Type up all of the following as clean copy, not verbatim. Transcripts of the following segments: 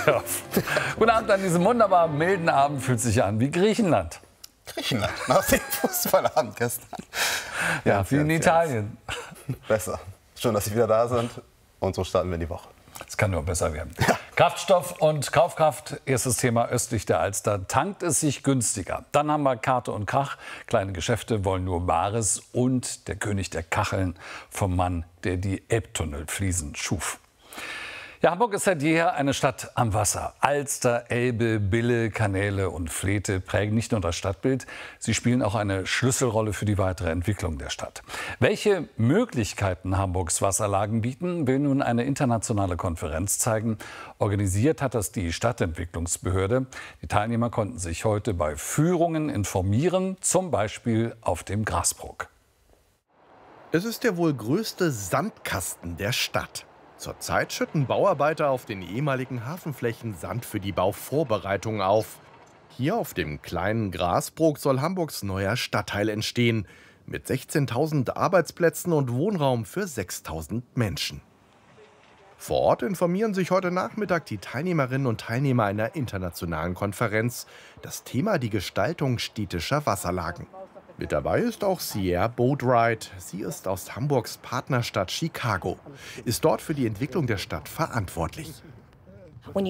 Ja. Guten Abend an diesem wunderbar milden Abend. Fühlt sich an wie Griechenland. Griechenland, nach dem Fußballabend gestern. Ja, wie in Italien. Besser. Schön, dass Sie wieder da sind. Und so starten wir in die Woche. Es kann nur besser werden. Ja. Kraftstoff und Kaufkraft, erstes Thema östlich der Alster. Tankt es sich günstiger? Dann haben wir Karte und Krach. Kleine Geschäfte wollen nur Bares. Und der König der Kacheln vom Mann, der die Elbtunnelfliesen schuf. Ja, Hamburg ist seit jeher eine Stadt am Wasser. Alster, Elbe, Bille, Kanäle und Fleete prägen nicht nur das Stadtbild, sie spielen auch eine Schlüsselrolle für die weitere Entwicklung der Stadt. Welche Möglichkeiten Hamburgs Wasserlagen bieten, will nun eine internationale Konferenz zeigen. Organisiert hat das die Stadtentwicklungsbehörde. Die Teilnehmer konnten sich heute bei Führungen informieren, zum Beispiel auf dem Grasbrook. Es ist der wohl größte Sandkasten der Stadt. Zurzeit schütten Bauarbeiter auf den ehemaligen Hafenflächen Sand für die Bauvorbereitung auf. Hier auf dem kleinen Grasbrook soll Hamburgs neuer Stadtteil entstehen, mit 16.000 Arbeitsplätzen und Wohnraum für 6.000 Menschen. Vor Ort informieren sich heute Nachmittag die Teilnehmerinnen und Teilnehmer einer internationalen Konferenz. Das Thema die Gestaltung städtischer Wasserlagen. Mit dabei ist auch Sierra Boatwright. Sie ist aus Hamburgs Partnerstadt Chicago, ist dort für die Entwicklung der Stadt verantwortlich. Wenn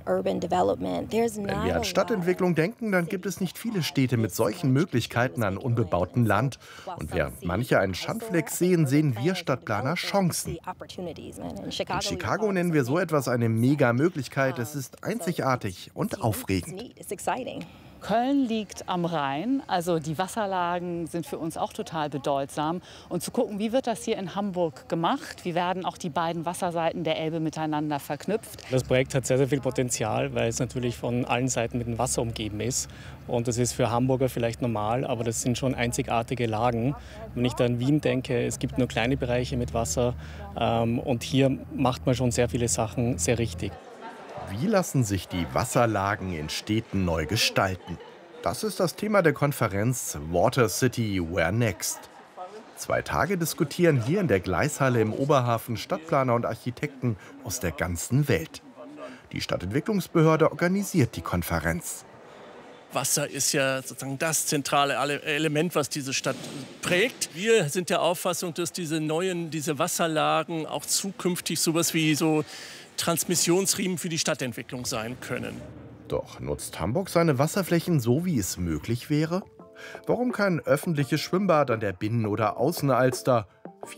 wir an Stadtentwicklung denken, dann gibt es nicht viele Städte mit solchen Möglichkeiten an unbebautem Land. Und während manche einen Schandfleck sehen, sehen wir Stadtplaner Chancen. In Chicago nennen wir so etwas eine Mega-Möglichkeit. Es ist einzigartig und aufregend. Köln liegt am Rhein, also die Wasserlagen sind für uns auch total bedeutsam. Und zu gucken, wie wird das hier in Hamburg gemacht? Wie werden auch die beiden Wasserseiten der Elbe miteinander verknüpft? Das Projekt hat sehr, sehr viel Potenzial, weil es natürlich von allen Seiten mit dem Wasser umgeben ist. Und das ist für Hamburger vielleicht normal, aber das sind schon einzigartige Lagen. Wenn ich da an Wien denke, es gibt nur kleine Bereiche mit Wasser. Und hier macht man schon sehr viele Sachen sehr richtig. Wie lassen sich die Wasserlagen in Städten neu gestalten? Das ist das Thema der Konferenz Water City Where Next. 2 Tage diskutieren hier in der Gleishalle im Oberhafen Stadtplaner und Architekten aus der ganzen Welt. Die Stadtentwicklungsbehörde organisiert die Konferenz. Wasser ist ja sozusagen das zentrale Element, was diese Stadt prägt. Wir sind der Auffassung, dass diese Wasserlagen auch zukünftig sowas wie so Transmissionsriemen für die Stadtentwicklung sein können. Doch nutzt Hamburg seine Wasserflächen so, wie es möglich wäre? Warum kein öffentliches Schwimmbad an der Binnen- oder Außenalster?